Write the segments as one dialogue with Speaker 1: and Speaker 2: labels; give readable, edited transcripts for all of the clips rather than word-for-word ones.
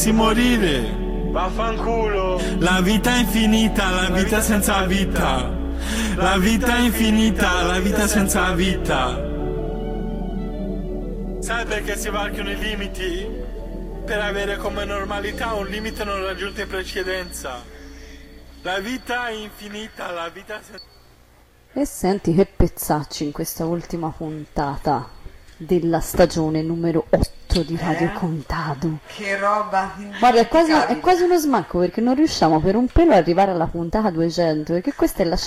Speaker 1: morire.
Speaker 2: Vaffanculo.
Speaker 1: La vita è infinita, la vita senza vita. La vita è infinita, la vita senza vita. Sai perché si varcano i limiti? Per avere come normalità un limite non raggiunto in precedenza. La vita è infinita, la vita senza...
Speaker 3: E senti che pezzacci in questa ultima puntata della stagione numero 8 di Radio Contado.
Speaker 4: Che roba!
Speaker 3: Guarda, è quasi uno smacco perché non riusciamo per un pelo ad arrivare alla puntata 200, perché questa è la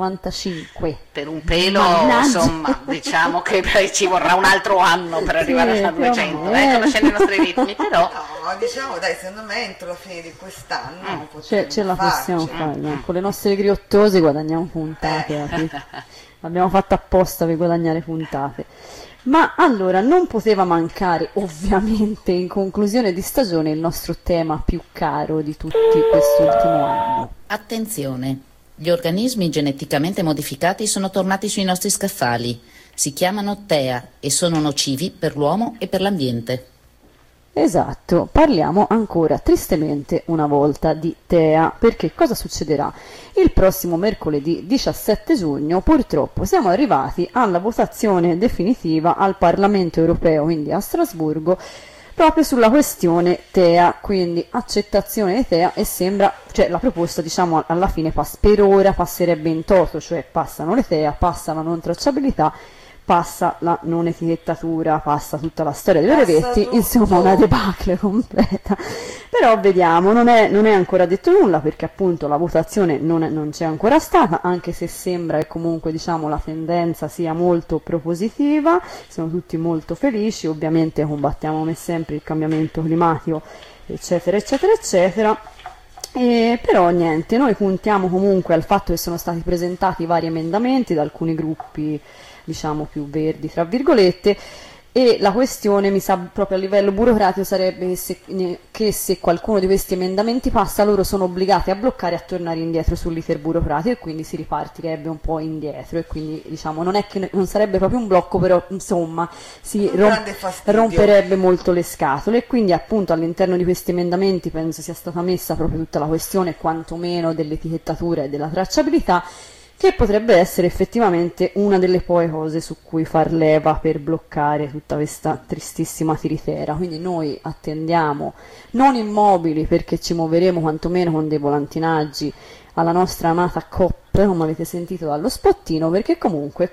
Speaker 3: 195.
Speaker 5: Per un pelo,
Speaker 3: Mannaggia.
Speaker 5: insomma, diciamo che ci vorrà un altro anno per arrivare alla 200, conoscendo i nostri ritmi, però...
Speaker 4: No, diciamo, dai, secondo me entro la fine di quest'anno
Speaker 3: Ce la possiamo fare, dai. Con le nostre griottose guadagniamo puntate. L'abbiamo fatta apposta per guadagnare puntate. Ma allora, non poteva mancare ovviamente in conclusione di stagione il nostro tema più caro di tutti quest'ultimo anno.
Speaker 6: Attenzione, gli organismi geneticamente modificati sono tornati sui nostri scaffali. Si chiamano TEA e sono nocivi per l'uomo e per l'ambiente.
Speaker 3: Esatto, parliamo ancora tristemente una volta di TEA, perché cosa succederà? Il prossimo mercoledì 17 giugno purtroppo siamo arrivati alla votazione definitiva al Parlamento europeo, quindi a Strasburgo, proprio sulla questione TEA, quindi accettazione di TEA, e sembra, cioè la proposta diciamo alla fine per ora passerebbe in toto, cioè passano le TEA, passa la non tracciabilità, passa la non etichettatura, passa tutta la storia dei brevetti, insomma una debacle completa. Però vediamo, non è ancora detto nulla perché appunto la votazione non c'è ancora stata, anche se sembra che comunque diciamo la tendenza sia molto propositiva, siamo tutti molto felici, ovviamente combattiamo come sempre il cambiamento climatico, eccetera, eccetera, eccetera. Però niente, noi puntiamo comunque al fatto che sono stati presentati vari emendamenti da alcuni gruppi diciamo più verdi tra virgolette, e la questione mi sa proprio a livello burocratico sarebbe che se qualcuno di questi emendamenti passa loro sono obbligati a bloccare e a tornare indietro sull'iter burocratico e quindi si ripartirebbe un po' indietro e quindi diciamo non è che non sarebbe proprio un blocco, però insomma si romperebbe molto le scatole e quindi appunto all'interno di questi emendamenti penso sia stata messa proprio tutta la questione quantomeno dell'etichettatura e della tracciabilità, che potrebbe essere effettivamente una delle poche cose su cui far leva per bloccare tutta questa tristissima tiritera. Quindi noi attendiamo, non immobili perché ci muoveremo quantomeno con dei volantinaggi alla nostra amata COP, come avete sentito dallo spottino, perché comunque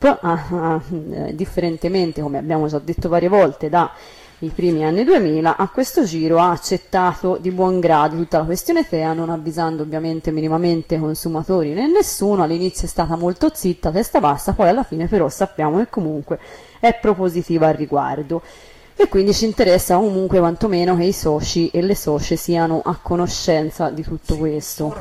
Speaker 3: COP, differentemente, come abbiamo già detto varie volte, i primi anni 2000, a questo giro ha accettato di buon grado tutta la questione TEA, non avvisando ovviamente minimamente consumatori né nessuno. All'inizio è stata molto zitta, testa bassa, poi alla fine però sappiamo che comunque è propositiva al riguardo. E quindi ci interessa comunque quantomeno che i soci e le socie siano a conoscenza di tutto questo.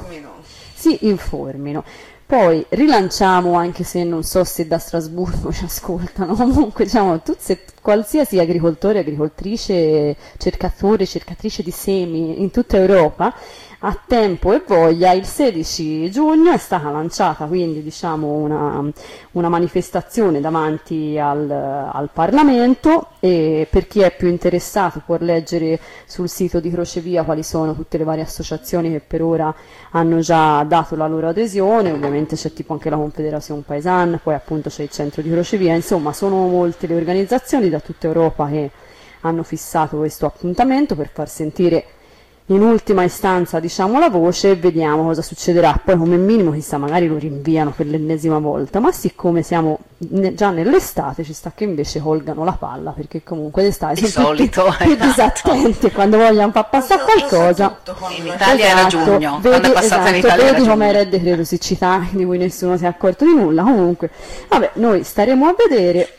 Speaker 3: Si informino. Poi rilanciamo, anche se non so se da Strasburgo ci ascoltano, comunque diciamo qualsiasi agricoltore, agricoltrice, cercatore, cercatrice di semi in tutta Europa, a tempo e voglia, il 16 giugno è stata lanciata quindi diciamo una manifestazione davanti al Parlamento, e per chi è più interessato può leggere sul sito di Crocevia quali sono tutte le varie associazioni che per ora hanno già dato la loro adesione. Ovviamente c'è tipo anche la Confederazione Paysanne, poi appunto c'è il centro di Crocevia, insomma sono molte le organizzazioni da tutta Europa che hanno fissato questo appuntamento per far sentire in ultima istanza diciamo la voce, e vediamo cosa succederà. Poi come minimo chissà, magari lo rinviano per l'ennesima volta, ma siccome siamo già nell'estate ci sta che invece colgano la palla, perché comunque d'estate sono tutti più disattenti quando vogliono far passare qualcosa.
Speaker 5: In Italia era giugno, quando è passata in Italia
Speaker 3: vedi com'era il decreto siccità di cui nessuno si è accorto di nulla. Comunque vabbè, noi staremo a vedere.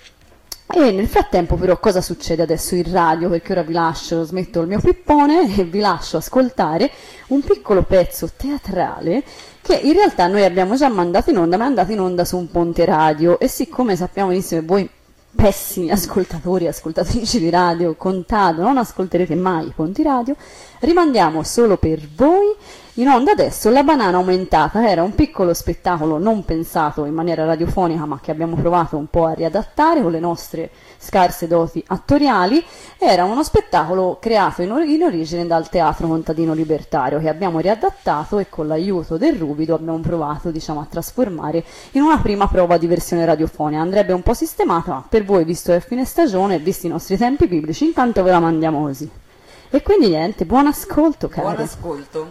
Speaker 3: E nel frattempo però cosa succede adesso in radio, perché ora vi lascio, smetto il mio pippone e vi lascio ascoltare un piccolo pezzo teatrale che in realtà noi abbiamo già mandato in onda, ma è andato in onda su un ponte radio, e siccome sappiamo benissimo che voi pessimi ascoltatori e ascoltatrici di Radio Contado non ascolterete mai i ponti radio, rimandiamo solo per voi in onda adesso La banana aumentata. Era un piccolo spettacolo non pensato in maniera radiofonica, ma che abbiamo provato un po' a riadattare con le nostre scarse doti attoriali. Era uno spettacolo creato in origine dal Teatro Contadino Libertario, che abbiamo riadattato e con l'aiuto del Ruvido abbiamo provato, diciamo, a trasformare in una prima prova di versione radiofonica. Andrebbe un po' sistemata, ma per voi, visto che è fine stagione e visti i nostri tempi biblici, intanto ve la mandiamo così. E quindi niente, buon ascolto, cari.
Speaker 4: Buon ascolto.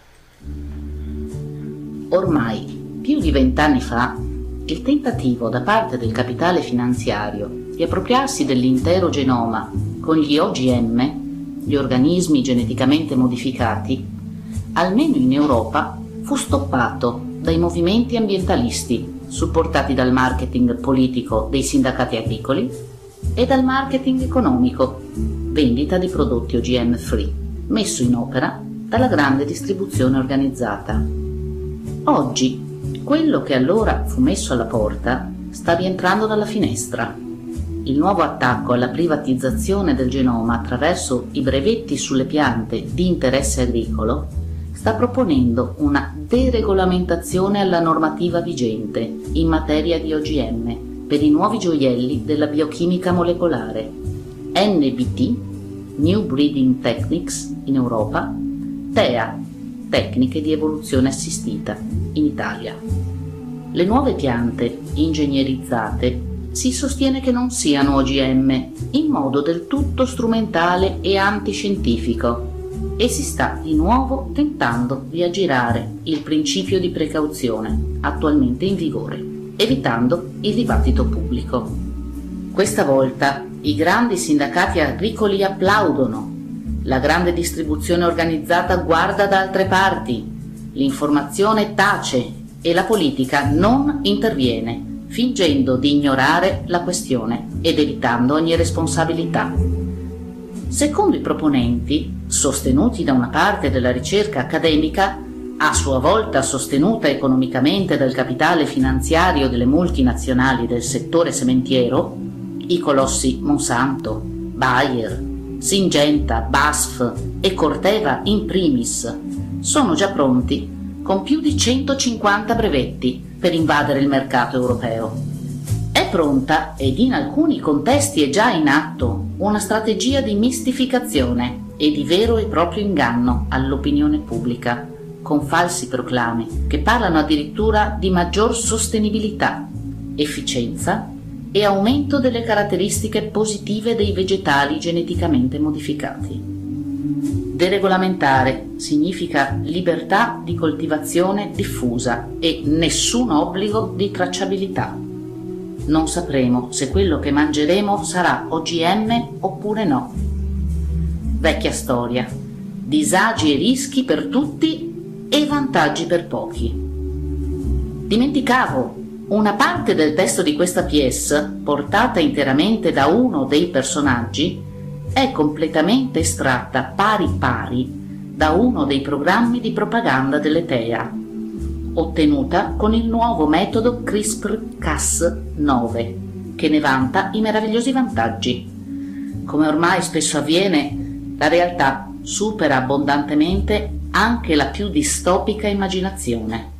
Speaker 6: Ormai più di 20 anni fa, il tentativo da parte del capitale finanziario di appropriarsi dell'intero genoma con gli OGM, gli organismi geneticamente modificati, almeno in Europa, fu stoppato dai movimenti ambientalisti supportati dal marketing politico dei sindacati agricoli e dal marketing economico, vendita di prodotti OGM free, messo in opera dalla grande distribuzione organizzata. Oggi, quello che allora fu messo alla porta sta rientrando dalla finestra. Il nuovo attacco alla privatizzazione del genoma attraverso i brevetti sulle piante di interesse agricolo sta proponendo una deregolamentazione alla normativa vigente in materia di OGM per i nuovi gioielli della biochimica molecolare, NBT, New Breeding Techniques in Europa, TEA, tecniche di evoluzione assistita in Italia. Le nuove piante ingegnerizzate si sostiene che non siano OGM in modo del tutto strumentale e antiscientifico e si sta di nuovo tentando di aggirare il principio di precauzione attualmente in vigore, evitando il dibattito pubblico. Questa volta i grandi sindacati agricoli applaudono, la grande distribuzione organizzata guarda da altre parti, l'informazione tace e la politica non interviene, fingendo di ignorare la questione ed evitando ogni responsabilità. Secondo i proponenti, sostenuti da una parte della ricerca accademica, a sua volta sostenuta economicamente dal capitale finanziario delle multinazionali del settore sementiero, i colossi Monsanto, Bayer, Syngenta, BASF e Corteva in primis, sono già pronti con più di 150 brevetti per invadere il mercato europeo. È pronta ed in alcuni contesti è già in atto una strategia di mistificazione e di vero e proprio inganno all'opinione pubblica, con falsi proclami che parlano addirittura di maggior sostenibilità, efficienza e aumento delle caratteristiche positive dei vegetali geneticamente modificati. Deregolamentare significa libertà di coltivazione diffusa e nessun obbligo di tracciabilità. Non sapremo se quello che mangeremo sarà OGM oppure no. Vecchia storia, disagi e rischi per tutti e vantaggi per pochi. Dimenticavo, una parte del testo di questa pièce, portata interamente da uno dei personaggi, è completamente estratta pari pari da uno dei programmi di propaganda dell'ETEA, ottenuta con il nuovo metodo CRISPR-Cas9, che ne vanta i meravigliosi vantaggi. Come ormai spesso avviene, la realtà supera abbondantemente anche la più distopica immaginazione.